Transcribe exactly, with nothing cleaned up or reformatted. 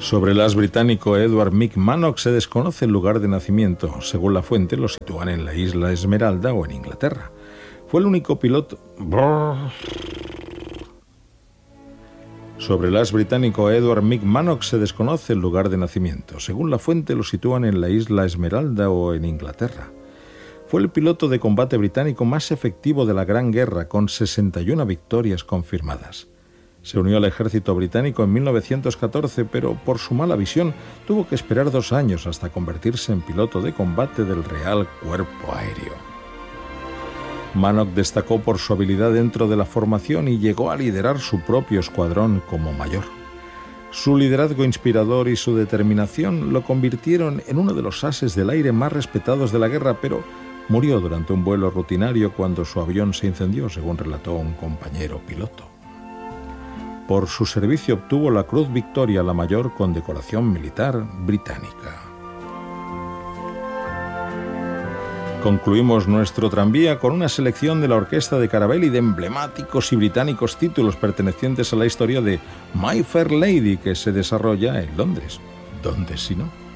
Sobre el as británico Edward McManus se desconoce el lugar de nacimiento. Según la fuente, lo sitúan en la isla Esmeralda o en Inglaterra. Fue el único piloto... Sobre el as británico Edward McManus se desconoce el lugar de nacimiento. Según la fuente, lo sitúan en la isla Esmeralda o en Inglaterra. Fue el piloto de combate británico más efectivo de la Gran Guerra, con sesenta y una victorias confirmadas. Se unió al ejército británico en mil novecientos catorce, pero por su mala visión tuvo que esperar dos años hasta convertirse en piloto de combate del Real Cuerpo Aéreo. Mannock destacó por su habilidad dentro de la formación y llegó a liderar su propio escuadrón como mayor. Su liderazgo inspirador y su determinación lo convirtieron en uno de los ases del aire más respetados de la guerra, pero murió durante un vuelo rutinario cuando su avión se incendió, según relató un compañero piloto. Por su servicio obtuvo la Cruz Victoria, la mayor condecoración militar británica. Concluimos nuestro tranvía con una selección de la orquesta de Carabelli de emblemáticos y británicos títulos pertenecientes a la historia de My Fair Lady, que se desarrolla en Londres. ¿Dónde si no?